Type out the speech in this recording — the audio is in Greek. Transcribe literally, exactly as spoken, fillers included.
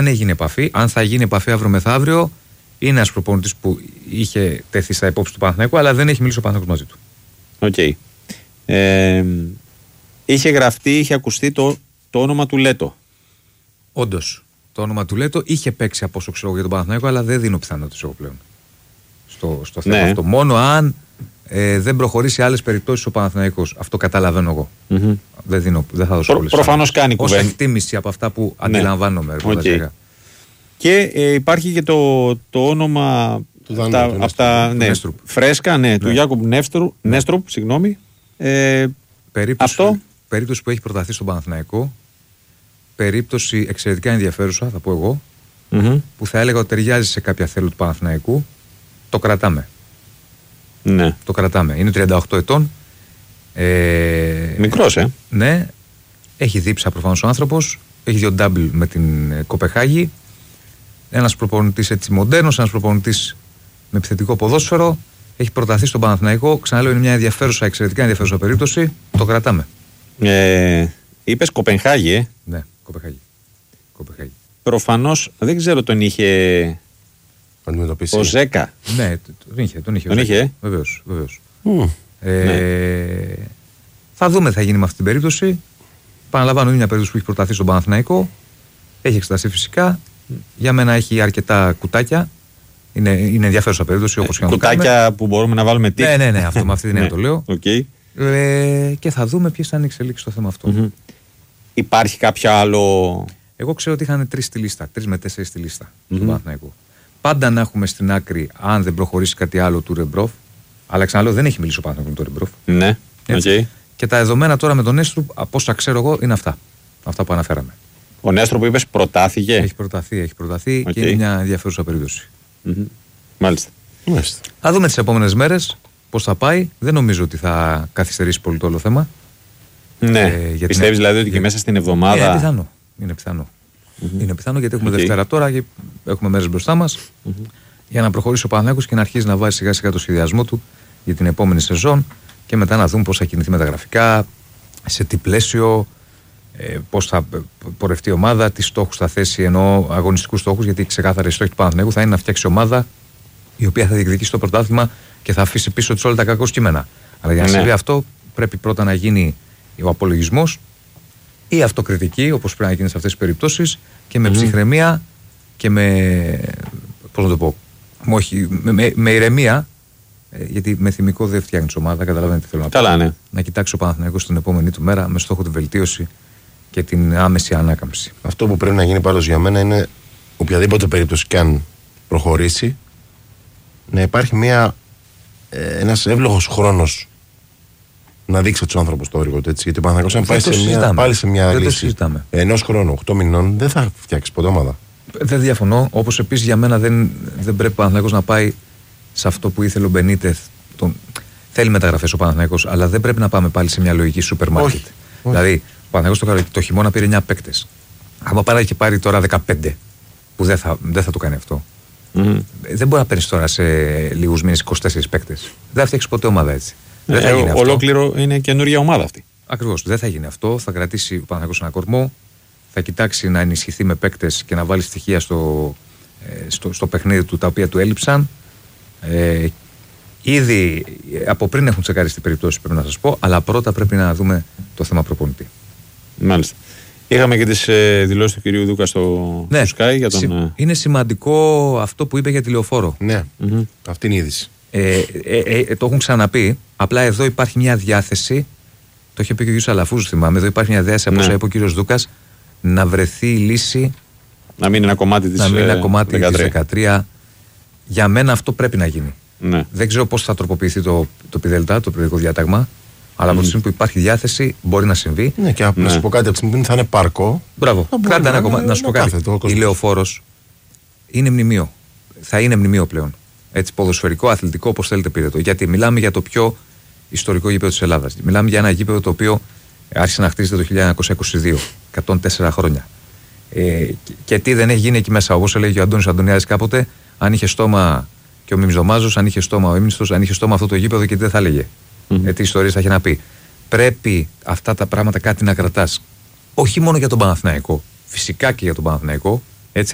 έγινε επαφή. Αν θα γίνει επαφή αύριο μεθαύριο, είναι ένας προπονητής που είχε τεθεί στα υπόψη του Παναθηναϊκού, αλλά δεν έχει μιλήσει ο Παναθηναϊκός μαζί του. Οκ. Okay. Ε, είχε γραφτεί, είχε ακουστεί το, το όνομα του Λέτο. Όντως, το όνομα του Λέτο είχε παίξει από όσο ξέρω για τον Παναθηναϊκό, αλλά δεν δίνω πιθανότητες εγώ πλέον στο, στο θέμα ναι. αυτό. Μόνο αν ε, δεν προχωρήσει άλλες περιπτώσεις ο Παναθηναϊκός. Αυτό καταλαβαίνω εγώ. Mm-hmm. Δεν, δίνω, δεν θα δώσω Προ, προφανώς κάνει κουβέντα. Ως εκτίμηση από αυτά που ναι. αντιλαμβάνομαι. Okay. Και ε, υπάρχει και το, το όνομα του Δανού, από τα ναι, φρέσκα ναι, ναι. του Γιάκομπ Νέστρουπ, συγγνώμη. Ε, περίπτωση, αυτό. περίπτωση που έχει προταθεί στον Παναθηναϊκό, περίπτωση εξαιρετικά ενδιαφέρουσα, θα πω εγώ, mm-hmm. που θα έλεγα ότι ταιριάζει σε κάποια θέλω του Παναθηναϊκού. Το κρατάμε. Ναι. Το κρατάμε. Είναι τριάντα οκτώ ετών. Ε, Μικρός, ε. Ναι. Έχει δίψα προφανώς ο άνθρωπος. Έχει δύο double με την Κοπεχάγη. Ένας προπονητής έτσι μοντέρνος, ένας προπονητής με επιθετικό ποδόσφαιρο. Έχει προταθεί στον Παναθηναϊκό. Ξαναλέω, είναι μια ενδιαφέρουσα, εξαιρετικά ενδιαφέρουσα περίπτωση. Το κρατάμε. Ε, είπες Κοπενχάγη, ε. Ναι, Κοπεχάγη. Κοπεχάγη. Προφανώς δεν ξέρω τον είχε αντιμετωπίσει. Ο Ζέκα. Ναι, τον είχε. Τον είχε, τον είχε ε? Βεβαίως. βεβαίως. Mm. Ε, ναι. Θα δούμε τι θα γίνει με αυτή την περίπτωση. Παραλαμβάνω, είναι μια περίπτωση που έχει προταθεί στον Παναθηναϊκό. Έχει εξεταστεί φυσικά. Για μένα έχει αρκετά κουτάκια. Είναι, είναι ενδιαφέρουσα περίπτωση όπως και να το κάνουμε. Κουτάκια που μπορούμε να βάλουμε τικ. Ναι, ναι, ναι, αυτό με αυτή την έννοια το λέω. Okay. Ε, και θα δούμε ποιες θα είναι οι εξελίξεις στο θέμα αυτό. Mm-hmm. Υπάρχει κάποιο άλλο. Εγώ ξέρω ότι είχαν τρεις στη λίστα, τρεις με τέσσερις στη λίστα mm-hmm. του Παναθηναϊκού. Πάντα να έχουμε στην άκρη, αν δεν προχωρήσει κάτι άλλο, του Ρεμπρόφ. Αλλά ξαναλέω, δεν έχει μιλήσει ο Παναθηναϊκός με τον Ρεμπρόφ. Ναι, okay. Και τα δεδομένα τώρα με τον Νέστρουπ, από όσα ξέρω εγώ, είναι αυτά. Αυτά που αναφέραμε. Ο Νέστρουπ, είπες, προτάθηκε. Έχει προταθεί, έχει προταθεί okay. και είναι μια ενδιαφέρουσα περίπτωση. Mm-hmm. Μάλιστα. Μάλιστα. Θα δούμε τις επόμενες μέρες πώς θα πάει. Δεν νομίζω ότι θα καθυστερήσει πολύ το όλο θέμα. Ναι. Ε, Πιστεύεις την... δηλαδή ότι και μέσα στην εβδομάδα. Είναι πιθανό. Είναι πιθανό. Mm-hmm. Είναι πιθανό γιατί έχουμε okay. Δευτέρα τώρα και έχουμε μέρες μπροστά μας mm-hmm. για να προχωρήσει ο Παναθηναϊκός και να αρχίσει να βάζει σιγά σιγά το σχεδιασμό του για την επόμενη σεζόν και μετά να δούμε πώς θα κινηθεί μεταγραφικά, σε τι πλαίσιο, ε, πώς θα πορευτεί η ομάδα, τι στόχους θα θέσει, εννοώ αγωνιστικούς στόχους, γιατί ξεκάθαρα η στόχη του Παναθηναϊκού θα είναι να φτιάξει ομάδα η οποία θα διεκδικήσει το πρωτάθλημα και θα αφήσει πίσω της όλα τα κακό κείμενα. Αλλά για να ναι. συμβεί αυτό πρέπει πρώτα να γίνει ο απολογισμός, η αυτοκριτική, όπως πρέπει να γίνει σε αυτές τις περιπτώσεις, και με mm. ψυχραιμία και με, πώς να το πω, όχι, με, με, με ηρεμία, ε, γιατί με θυμικό δεν φτιάχνει ομάδα, καταλαβαίνετε τι θέλω να πω. Καλά, ναι. Να κοιτάξει ο Παναθηναϊκός την επόμενη του μέρα με στόχο τη βελτίωση και την άμεση ανάκαμψη. Αυτό που πρέπει να γίνει πάντως για μένα είναι, οποιαδήποτε περίπτωση και αν προχωρήσει, να υπάρχει μια, ε, ένας εύλογος χρόνος να δείξει του άνθρωπου το όργο του. Γιατί ο Παναθηναϊκός αν πάει σε μια, πάλι σε μια δεν λύση ενός χρόνου, οκτώ μηνών, δεν θα φτιάξει ποτέ ομάδα. Δεν διαφωνώ. Όπως επίσης για μένα δεν, δεν πρέπει ο Παναθηναϊκός να πάει σε αυτό που ήθελε ο Μπενίτεθ. Τον... Θέλει μεταγραφές ο Παναθηναϊκός, αλλά δεν πρέπει να πάμε πάλι σε μια λογική σούπερ μάρκετ. Δηλαδή, ο Παναθηναϊκός το, το χειμώνα πήρε εννιά παίκτες. Αν πάρει και πάρει τώρα δεκαπέντε, που δεν θα, δεν θα το κάνει αυτό. Mm-hmm. Δεν μπορεί να παίρνει τώρα σε λίγους μήνες είκοσι τέσσερις παίκτες. Δεν θα φτιάξει ποτέ ομάδα έτσι. Ε, δεν θα γίνει αυτό. Ολόκληρο είναι καινούργια ομάδα αυτή. Ακριβώς. Δεν θα γίνει αυτό. Θα κρατήσει ο Παναθηναϊκός ένα κορμό. Θα κοιτάξει να ενισχυθεί με παίκτες και να βάλει στοιχεία στο, στο, στο παιχνίδι του τα οποία του έλειψαν. Ε, ήδη από πριν έχουν τσεκάρει στην περίπτωση, πρέπει να σας πω, αλλά πρώτα πρέπει να δούμε το θέμα προπονητή. Μάλιστα. Είχαμε και τις ε, δηλώσεις του κυρίου Δούκα στο, ναι, στο Sky για τον. Συ, είναι σημαντικό αυτό που είπε για τη Λεωφόρο. Ναι, mm-hmm. αυτή είναι η είδηση. Ε, ε, ε, ε, το έχουν ξαναπεί. Απλά εδώ υπάρχει μια διάθεση. Το είχε πει και ο κ. Αλαφούζος, θυμάμαι. Εδώ υπάρχει μια διάθεση, από όσα είπε ο κ. Δούκας, να βρεθεί η λύση. Να μην είναι ένα κομμάτι της δεκατρία. Για μένα αυτό πρέπει να γίνει. Ναι. Δεν ξέρω πώς θα τροποποιηθεί το, το ΠΔΕΛΤΑ, το περιοδικό διάταγμα. Αλλά από τη στιγμή που υπάρχει διάθεση μπορεί να συμβεί. Ναι, και να σου πω κάτι, από τη στιγμή που θα είναι πάρκο. Μπράβο. Κράτα ένα κομμάτι. Να σου πω κάτι. Η Λεωφόρος είναι μνημείο. Θα είναι μνημείο πλέον. Έτσι, ποδοσφαιρικό, αθλητικό, όπως θέλετε πείτε το. Γιατί μιλάμε για το πιο ιστορικό γήπεδο της Ελλάδας. Μιλάμε για ένα γήπεδο το οποίο άρχισε να χτίζεται το χίλια εννιακόσια είκοσι δύο, εκατόν τέσσερα χρόνια. Ε, και, και τι δεν έχει γίνει εκεί μέσα, όπως έλεγε ο Αντώνης Αντωνιάδης κάποτε, αν είχε στόμα και ο Μιμιζομάζος, αν είχε στόμα ο Έμνηστος, αν είχε στόμα αυτό το γήπεδο, και τι δεν θα έλεγε. Mm-hmm. Ε, τι ιστορίες θα είχε να πει. Πρέπει αυτά τα πράγματα κάτι να κρατάς. Όχι μόνο για τον Παναθηναϊκό, φυσικά και για τον Παναθηναϊκό,